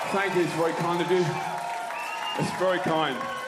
Thank you, it's very kind of you. It's very kind.